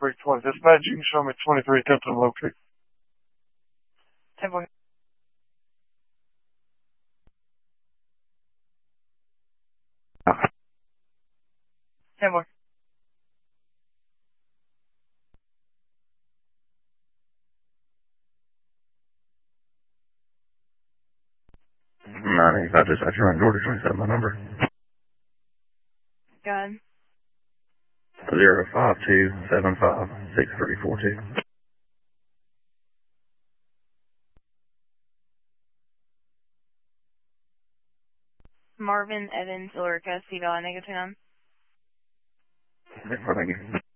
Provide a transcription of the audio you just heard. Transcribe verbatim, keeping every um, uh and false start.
three twenty. Dispatch, you can show me twenty-three attempting to locate. ten four. ten four. nine eighty-five dispatcher, right, Georgia twenty-seven, my number. Go ahead. zero five two seven five six three four two. Marvin Evans, Ulrica, Sea Valley, Negative. Thank you.